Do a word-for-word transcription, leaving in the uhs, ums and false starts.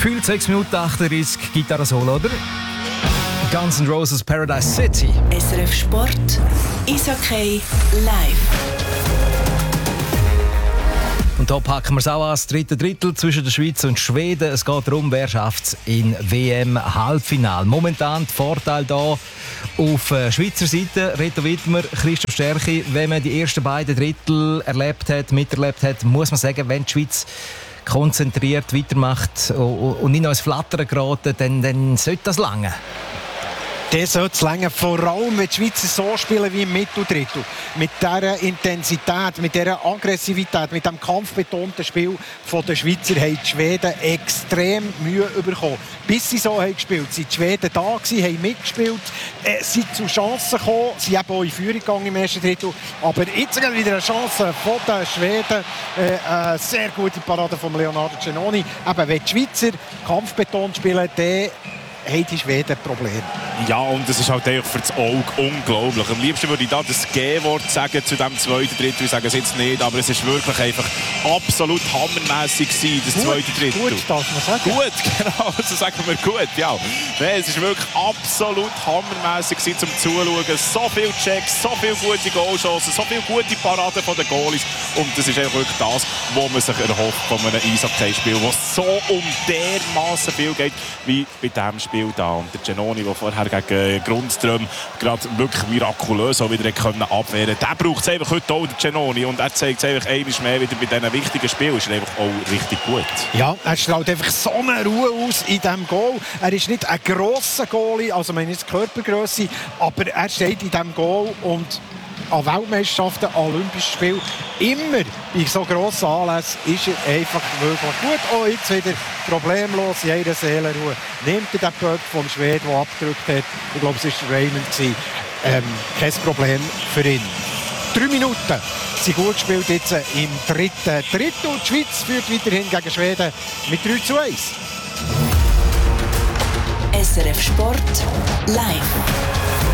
Gefühlt sechs Minuten achtunddreißig Gitarre-Solo, oder? Guns N' Roses Paradise City. S R F Sport, Eishockey live. Und da packen wir es auch an, das dritte Drittel zwischen der Schweiz und Schweden. Es geht darum, wer schafft es in W M-Halbfinale. Momentan der Vorteil hier auf Schweizer Seite. Reto Wittmer, Christoph Stärchi. Wenn man die ersten beiden Drittel erlebt hat, miterlebt hat, muss man sagen, wenn die Schweiz konzentriert weitermacht und nicht noch ins Flattern geraten, dann, dann sollte das lange. Das sollte es länger, vor allem wenn die Schweizer so spielen wie im Mitteldrittel. Mit dieser Intensität, mit dieser Aggressivität, mit dem kampfbetonten Spiel der Schweizer haben die Schweden extrem Mühe bekommen. Bis sie so haben gespielt, sind die Schweden da gewesen, haben mitgespielt, äh, sind zu Chancen gekommen, sind eben auch in Führung gegangen im ersten Drittel. Aber jetzt wieder eine Chance von den Schweden. Äh, eine sehr gute Parade von Leonardo Giannoni. Eben, wenn die Schweizer kampfbetont spielen, dann haben die Schweden ein Problem. Ja, und das ist halt für das Auge unglaublich. Am liebsten würde ich da das G-Wort sagen zu diesem zweiten Drittel. Ich sage es jetzt nicht, aber es ist wirklich einfach absolut hammermässig gewesen, das gut, zweite Drittel. Gut, darf man sagen. Gut, genau, so sagen wir gut, ja. Nein, es ist wirklich absolut hammermässig gewesen zum Zuschauen. So viele Checks, so viele gute Goalchancen, so viele gute Paraden von den Goalies. Und das ist wirklich das, was man sich erhofft von einem Eishockey-Spiel, wo es so um dermaßen viel geht, wie bei diesem Spiel da. Und der Giannoni, der vorher gegen Grundström gerade wirklich mirakulös auch wieder können abwehren konnte, der braucht es einfach heute auch, der Giannoni. Und er zeigt es einfach einmal mehr wieder bei diesen wichtigen Spielen. Ist er einfach auch richtig gut. Ja, er strahlt einfach so eine Ruhe aus in diesem Goal. Er ist nicht ein grosser Goalie, also man nicht Körpergrösse, aber er steht in diesem Goal und an Weltmeisterschaften, an Olympischen Spielen, immer bei so grossen Anlässen ist er einfach wirklich gut. Oh, jetzt wieder problemlos in einer Seelenruhe. Nimmt er den Puck vom Schweden, der abgedrückt hat. Ich glaube, es war Raymond. Ähm, kein Problem für ihn. Drei Minuten sind gut gespielt jetzt im dritten Drittel. Die Schweiz führt weiterhin gegen Schweden mit drei zu eins. S R F Sport live.